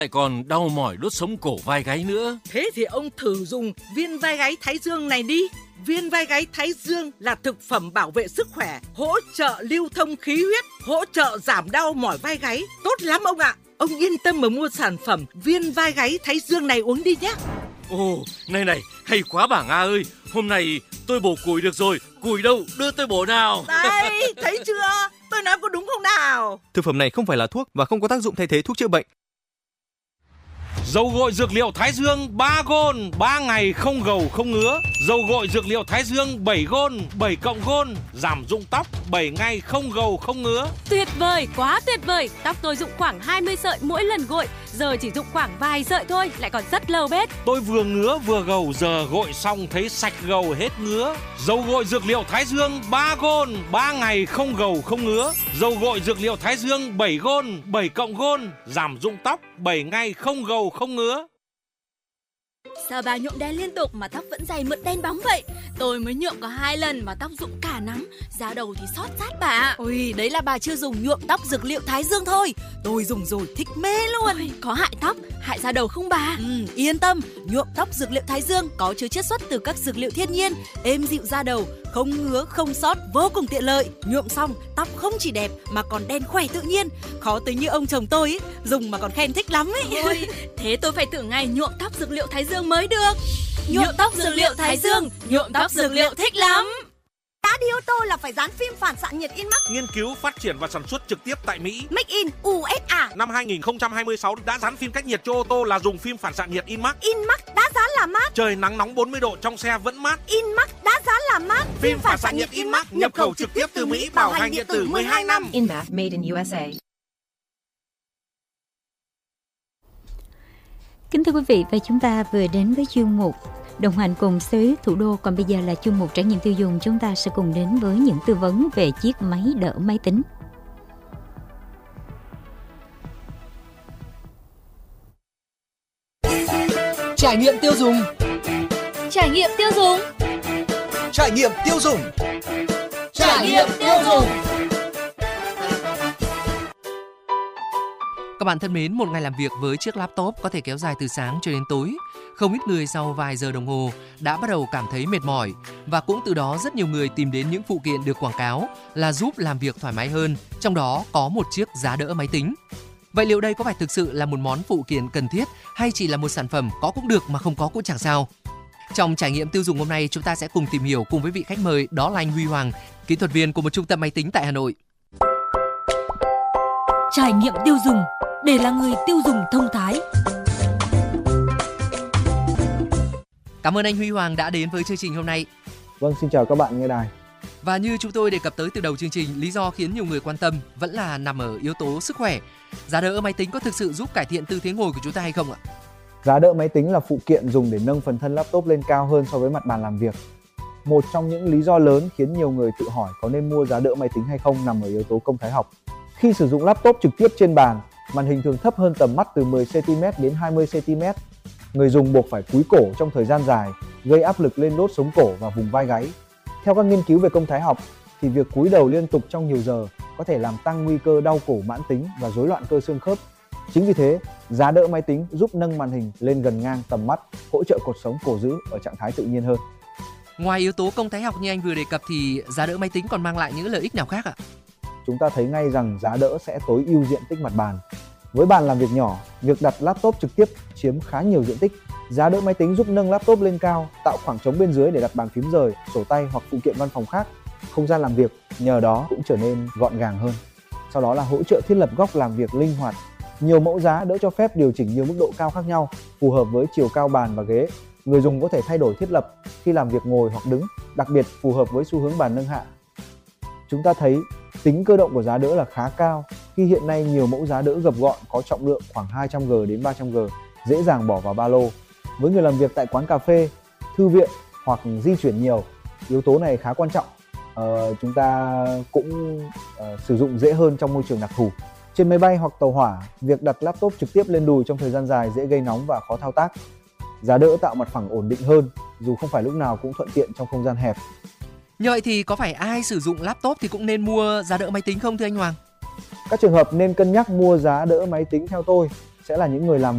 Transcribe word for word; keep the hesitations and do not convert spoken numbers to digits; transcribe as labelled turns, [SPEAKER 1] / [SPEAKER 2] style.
[SPEAKER 1] lại còn đau mỏi đốt sống cổ vai gáy nữa.
[SPEAKER 2] Thế thì ông thử dùng viên vai gáy Thái Dương này đi. Viên vai gáy Thái Dương là thực phẩm bảo vệ sức khỏe, hỗ trợ lưu thông khí huyết, hỗ trợ giảm đau mỏi vai gáy. Tốt lắm ông ạ. Ông yên tâm mà mua sản phẩm viên vai gáy Thái Dương này uống đi nhé.
[SPEAKER 1] Ồ, này này, hay quá bà Nga ơi. Hôm nay tôi bổ củi được rồi. Củi đâu, đưa tôi bổ nào.
[SPEAKER 2] Đây, thấy chưa? Tôi nói có đúng không nào?
[SPEAKER 3] Thực phẩm này không phải là thuốc và không có tác dụng thay thế thuốc chữa bệnh.
[SPEAKER 4] Dầu gội dược liệu Thái Dương ba gôn, ba ngày không gầu không ngứa. Dầu gội dược liệu Thái Dương bảy gôn, bảy cộng gôn, giảm rụng tóc bảy ngày không gầu không ngứa.
[SPEAKER 5] Tuyệt vời, quá tuyệt vời. Tóc tôi rụng khoảng hai mươi sợi mỗi lần gội, giờ chỉ rụng khoảng vài sợi thôi, lại còn rất lâu bết.
[SPEAKER 4] Tôi vừa ngứa vừa gầu, giờ gội xong thấy sạch gầu hết ngứa. Dầu gội dược liệu Thái Dương ba gôn, ba ngày không gầu không ngứa. Dầu gội dược liệu Thái Dương bảy gôn, bảy cộng gôn, giảm rụng tóc bảy ngày không gầu không ngứa.
[SPEAKER 6] Sao bà nhuộm đen liên tục mà tóc vẫn dày mượt đen bóng vậy? Tôi mới nhuộm có hai lần mà tóc rụng cả nắm, da đầu thì xót rát bà.
[SPEAKER 7] Ôi, đấy là bà chưa dùng nhuộm tóc dược liệu Thái Dương thôi. Tôi dùng rồi thích mê luôn.
[SPEAKER 6] Ôi, có hại tóc, hại da đầu không bà?
[SPEAKER 7] Ừ, yên tâm, nhuộm tóc dược liệu Thái Dương có chứa chiết xuất từ các dược liệu thiên nhiên, êm dịu da đầu, không ngứa, không xót, vô cùng tiện lợi. Nhuộm xong, tóc không chỉ đẹp mà còn đen khỏe tự nhiên. Khó tính như ông chồng tôi ý, dùng mà còn khen thích lắm ấy.
[SPEAKER 6] Ôi, thế tôi phải thử ngày nhuộm tóc dược liệu Thái Dương mới được.
[SPEAKER 7] Nhuộm tóc dược liệu Thái Dương, nhuộm tóc dược liệu thích lắm.
[SPEAKER 8] Đã đi ô tô là phải dán phim phản xạ nhiệt Inmax.
[SPEAKER 4] Nghiên cứu, phát triển và sản xuất trực tiếp tại Mỹ.
[SPEAKER 8] Make in u ét a.
[SPEAKER 4] Năm hai nghìn không trăm hai mươi sáu đã dán phim cách nhiệt cho ô tô là dùng phim phản xạ nhiệt Inmax.
[SPEAKER 8] Inmax đã dán là mát.
[SPEAKER 4] Trời nắng nóng bốn mươi độ trong xe vẫn mát.
[SPEAKER 8] Inmax đã dán là mát.
[SPEAKER 4] Phim phản xạ nhiệt Inmax nhập khẩu trực tiếp từ Mỹ, bảo hành điện tử mười hai năm.
[SPEAKER 9] Inmax made in u ét a.
[SPEAKER 10] Kính thưa quý vị, và chúng ta vừa đến với chuyên mục Đồng hành cùng xứ thủ đô. Còn bây giờ là chuyên mục trải nghiệm tiêu dùng. Chúng ta sẽ cùng đến với những tư vấn về chiếc máy đỡ máy tính.
[SPEAKER 11] Trải nghiệm tiêu dùng.
[SPEAKER 6] Trải nghiệm tiêu dùng.
[SPEAKER 11] Trải nghiệm tiêu dùng.
[SPEAKER 6] Trải nghiệm tiêu dùng.
[SPEAKER 12] Các bạn thân mến, một ngày làm việc với chiếc laptop có thể kéo dài từ sáng cho đến tối. Không ít người sau vài giờ đồng hồ đã bắt đầu cảm thấy mệt mỏi, và cũng từ đó rất nhiều người tìm đến những phụ kiện được quảng cáo là giúp làm việc thoải mái hơn, trong đó có một chiếc giá đỡ máy tính. Vậy liệu đây có phải thực sự là một món phụ kiện cần thiết hay chỉ là một sản phẩm có cũng được mà không có cũng chẳng sao? Trong trải nghiệm tiêu dùng hôm nay, chúng ta sẽ cùng tìm hiểu cùng với vị khách mời, đó là anh Huy Hoàng, kỹ thuật viên của một trung tâm máy tính tại Hà Nội.
[SPEAKER 7] Trải nghiệm tiêu dùng để là người tiêu dùng thông thái.
[SPEAKER 12] Cảm ơn anh Huy Hoàng đã đến với chương trình hôm nay.
[SPEAKER 13] Vâng, xin chào các bạn nghe đài.
[SPEAKER 12] Và như chúng tôi đề cập tới từ đầu chương trình, lý do khiến nhiều người quan tâm vẫn là nằm ở yếu tố sức khỏe. Giá đỡ máy tính có thực sự giúp cải thiện tư thế ngồi của chúng ta hay không ạ?
[SPEAKER 13] Giá đỡ máy tính là phụ kiện dùng để nâng phần thân laptop lên cao hơn so với mặt bàn làm việc. Một trong những lý do lớn khiến nhiều người tự hỏi có nên mua giá đỡ máy tính hay không nằm ở yếu tố công thái học. Khi sử dụng laptop trực tiếp trên bàn, màn hình thường thấp hơn tầm mắt từ mười xăng-ti-mét đến hai mươi xăng-ti-mét. Người dùng buộc phải cúi cổ trong thời gian dài, gây áp lực lên đốt sống cổ và vùng vai gáy. Theo các nghiên cứu về công thái học, thì việc cúi đầu liên tục trong nhiều giờ có thể làm tăng nguy cơ đau cổ mãn tính và rối loạn cơ xương khớp. Chính vì thế, giá đỡ máy tính giúp nâng màn hình lên gần ngang tầm mắt, hỗ trợ cột sống cổ giữ ở trạng thái tự nhiên hơn.
[SPEAKER 12] Ngoài yếu tố công thái học như anh vừa đề cập thì giá đỡ máy tính còn mang lại những lợi ích nào khác ạ?
[SPEAKER 13] Chúng ta thấy ngay rằng giá đỡ sẽ tối ưu diện tích mặt bàn. Với bàn làm việc nhỏ, việc đặt laptop trực tiếp chiếm khá nhiều diện tích. Giá đỡ máy tính giúp nâng laptop lên cao, tạo khoảng trống bên dưới để đặt bàn phím rời, sổ tay hoặc phụ kiện văn phòng khác. Không gian làm việc nhờ đó cũng trở nên gọn gàng hơn. Sau đó là hỗ trợ thiết lập góc làm việc linh hoạt. Nhiều mẫu giá đỡ cho phép điều chỉnh nhiều mức độ cao khác nhau, phù hợp với chiều cao bàn và ghế. Người dùng có thể thay đổi thiết lập khi làm việc ngồi hoặc đứng, đặc biệt phù hợp với xu hướng bàn nâng hạ. Chúng ta thấy tính cơ động của giá đỡ là khá cao, khi hiện nay nhiều mẫu giá đỡ gập gọn có trọng lượng khoảng hai trăm gam đến ba trăm gam, dễ dàng bỏ vào ba lô. Với người làm việc tại quán cà phê, thư viện hoặc di chuyển nhiều, yếu tố này khá quan trọng. Ờ, chúng ta cũng uh, sử dụng dễ hơn trong môi trường đặc thù. Trên máy bay hoặc tàu hỏa, việc đặt laptop trực tiếp lên đùi trong thời gian dài dễ gây nóng và khó thao tác. Giá đỡ tạo mặt phẳng ổn định hơn, dù không phải lúc nào cũng thuận tiện trong không gian hẹp.
[SPEAKER 12] Như vậy thì có phải ai sử dụng laptop thì cũng nên mua giá đỡ máy tính không thưa anh Hoàng?
[SPEAKER 13] Các trường hợp nên cân nhắc mua giá đỡ máy tính theo tôi sẽ là những người làm